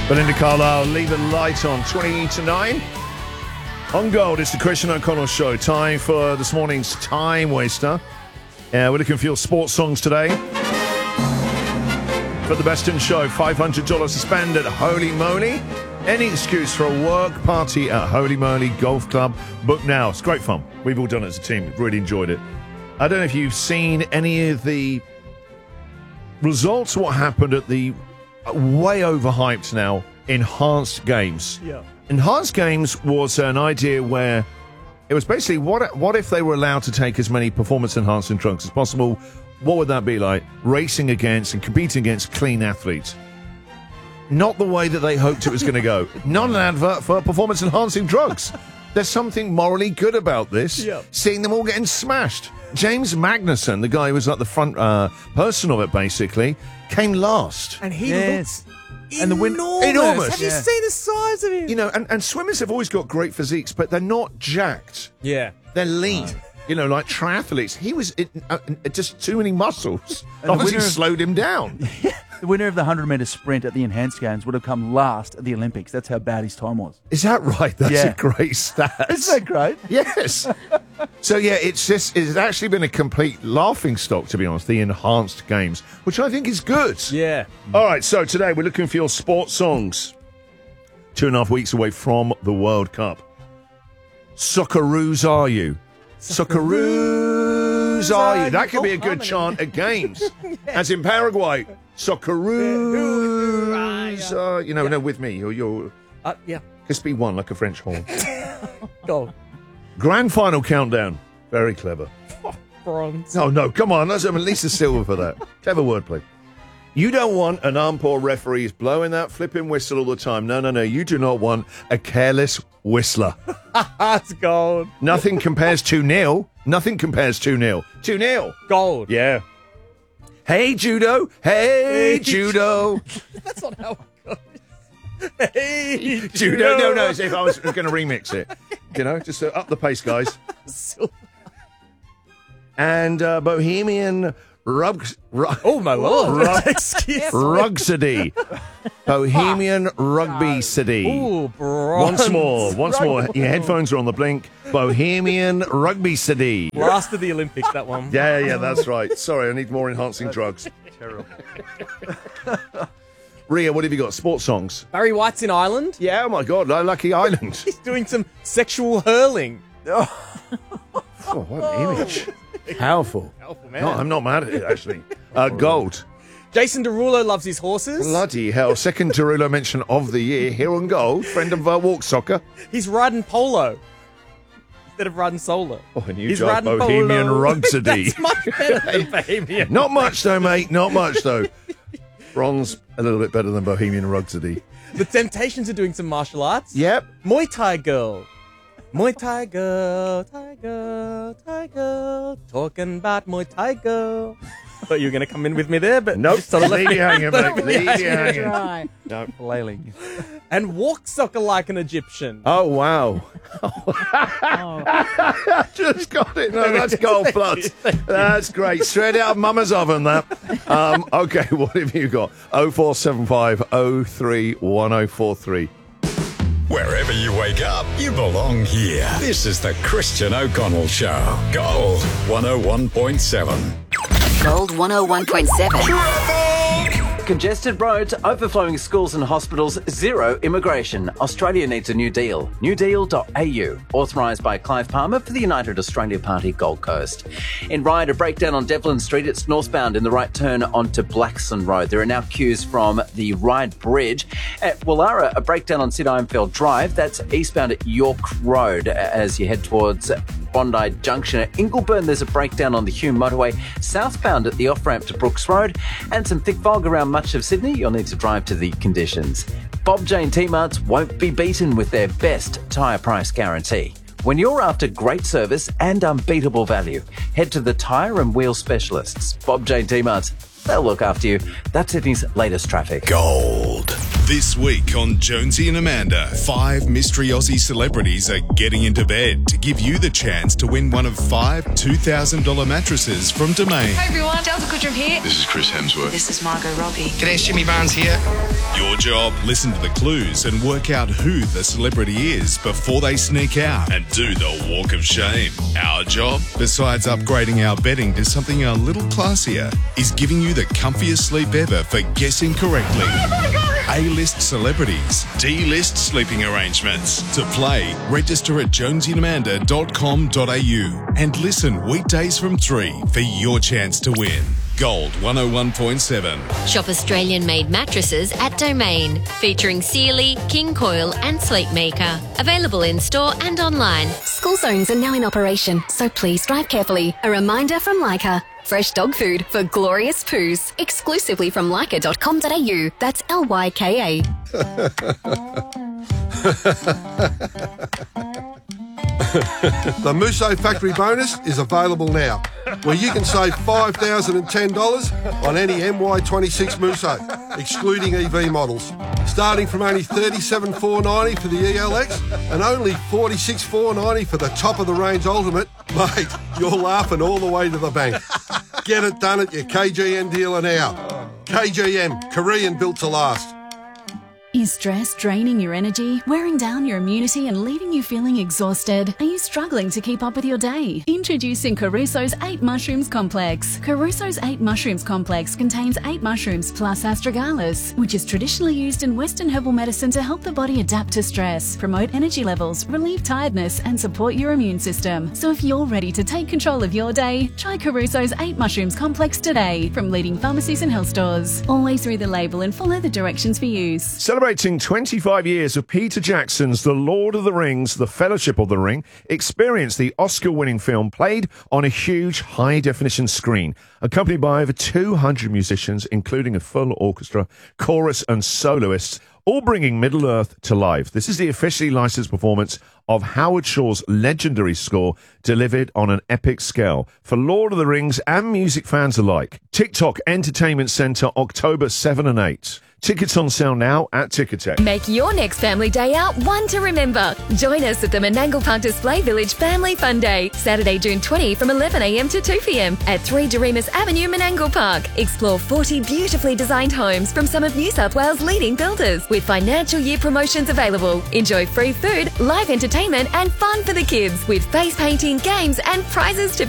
Belinda Carlisle, Leave the Light On, 20 to 9. On Gold, it's the Christian O'Connell Show. Time for this morning's Time Waster. We're looking for your sports songs today. For the Best in Show, $500 to spend at Holy Moly. Any excuse for a work party at Holy Moly Golf Club. Book now. It's great fun. We've all done it as a team. Really enjoyed it. I don't know if you've seen any of the results, what happened at the way overhyped now Enhanced Games. Yeah. Enhanced Games was an idea where it was basically what if they were allowed to take as many performance-enhancing drugs as possible? What would that be like? Racing against and competing against clean athletes. Not the way that they hoped it was going to go. Not an advert for performance-enhancing drugs. There's something morally good about this. Yeah. Seeing them all getting smashed. James Magnussen, the guy who was like the front person of it, basically, came last. And he Yes. looks And the Enormous. Have you seen the size of him? You know, and swimmers have always got great physiques, but they're not jacked. Yeah. They're lean. You know, like triathletes. He was just too many muscles. And the Obviously winner of- slowed him down. The winner of the 100-metre sprint at the Enhanced Games would have come last at the Olympics. That's how bad his time was. Is that right? That's Yeah. a great stat. Isn't that great? Yes. So, yeah, it's actually been a complete laughing stock, to be honest, the Enhanced Games, which I think is good. Yeah. All right, so today we're looking for your sports songs. 2.5 weeks away from the World Cup. Socceroos are you? Socceroos are you? That could be a good chant at games. As in Paraguay. Socceroos are you. No, with me. You're Yeah. just be one like a French horn. Gold. Grand final countdown. Very clever. Bronze. No, come on. Let's have at least a silver for that. Clever wordplay. You don't want an arm-poor referees blowing that flipping whistle all the time. No. You do not want a careless whistler. That's gold. Nothing compares to 2-0. Nothing compares 2-0. 2-0. Gold. Yeah. Hey, Judo. Hey, Judo. That's not how it goes. Hey, Judo. No. As if I was going to remix it. You know, just up the pace, guys. And Bohemian Oh, my Lord. Excuse me. Rugsody. Bohemian Rugby City. Ooh, bronze. Once more. Your headphones are on the blink. Bohemian Rugby City. Last of the Olympics, that one. Yeah, that's right. Sorry, I need more enhancing drugs. Terrible. Ria, what have you got? Sports songs? Barry White's in Ireland. Yeah, oh my God, Lucky Island. He's doing some sexual hurling. Oh, what an image. Powerful. Powerful man. No, I'm not mad at it, actually. Gold. Jason Derulo loves his horses. Bloody hell. Second Derulo mention of the year here on Gold. Friend of Walk Soccer. He's riding polo instead of riding solo. Oh, and you He's got riding Bohemian polo. Rugsody. That's much better than Bohemian. Not much, though, mate. Not much, though. Bronze, a little bit better than Bohemian Rugsody. The Temptations are doing some martial arts. Yep. Muay Thai girl. Muay Thai girl, Thai girl, Thai girl. Talking about Muay Thai girl. Thought you were going to come in with me there, but Nope. just sort of Leave you hanging, mate. Leave you hanging. Right. No. Flailing. And walk soccer like an Egyptian. Oh, wow. Just got it. No, that's Gold Plus. That's great. Straight out of Mama's oven, that. Okay, what have you got? 0475 03 1043. Wherever you wake up, you belong here. This is the Christian O'Connell Show. Gold 101.7. Gold 101.7. Congested roads, overflowing schools and hospitals, zero immigration. Australia needs a new deal. Newdeal.au. Authorised by Clive Palmer for the United Australia Party Gold Coast. In Ryde, a breakdown on Devlin Street. It's northbound in the right turn onto Blackson Road. There are now queues from the Ryde Bridge. At Wallara, a breakdown on Sid Ironfield Drive. That's eastbound at York Road as you head towards Bondi Junction. At Ingleburn, there's a breakdown on the Hume Motorway. Southbound at the off-ramp to Brooks Road. And some thick fog around much of Sydney. You'll need to drive to the conditions. Bob Jane T-Marts won't be beaten with their best tyre price guarantee. When you're after great service and unbeatable value, head to the tyre and wheel specialists. Bob Jane T-Marts, they'll look after you. That's Sydney's latest traffic. Gold This week on Jonesy and Amanda, 5 mystery Aussie celebrities are getting into bed to give you the chance to win one of 5 $2,000 mattresses from Domain. Hey everyone, Delta Goodrum here. This is Chris Hemsworth. This is Margot Robbie. G'day, it's Jimmy Barnes here. Your job, listen to the clues and work out who the celebrity is before they sneak out and do the walk of shame. Our job, besides upgrading our bedding to something a little classier, is giving you the comfiest sleep ever for guessing correctly. A-list celebrities, D-list sleeping arrangements. To play, register at jonesyandamanda.com.au and listen weekdays from 3 for your chance to win. Gold 101.7. Shop Australian-made mattresses at Domain, featuring Sealy, King Coil and Sleepmaker. Available in-store and online. School zones are now in operation, so please drive carefully. A reminder from Leica. Fresh dog food for glorious poos. Exclusively from leica.com.au. That's Lyka. The Musso Factory Bonus is available now, where you can save $5,010 on any MY26 Musso, excluding EV models. Starting from only $37,490 for the ELX and only $46,490 for the top-of-the-range Ultimate. Mate, you're laughing all the way to the bank. Get it done at your KGM dealer now. KGM, Korean built to last. Is stress draining your energy, wearing down your immunity and leaving you feeling exhausted? Are you struggling to keep up with your day? Introducing Caruso's 8 Mushrooms Complex. Caruso's 8 Mushrooms Complex contains 8 mushrooms plus astragalus, which is traditionally used in Western herbal medicine to help the body adapt to stress, promote energy levels, relieve tiredness and support your immune system. So if you're ready to take control of your day, try Caruso's 8 Mushrooms Complex today from leading pharmacies and health stores. Always read the label and follow the directions for use. Celebrating 25 years of Peter Jackson's The Lord of the Rings, The Fellowship of the Ring, experience the Oscar-winning film played on a huge high-definition screen, accompanied by over 200 musicians, including a full orchestra, chorus and soloists, all bringing Middle-earth to life. This is the officially licensed performance of Howard Shore's legendary score, delivered on an epic scale for Lord of the Rings and music fans alike. TikTok Entertainment Centre, October 7 and 8. Tickets on sale now at Ticketek. Make your next family day out one to remember. Join us at the Menangle Park Display Village Family Fun Day, Saturday, June 20 from 11 a.m. to 2 p.m. at 3 Doremus Avenue, Menangle Park. Explore 40 beautifully designed homes from some of New South Wales' leading builders with financial year promotions available. Enjoy free food, live entertainment and fun for the kids with face painting, games and prizes to be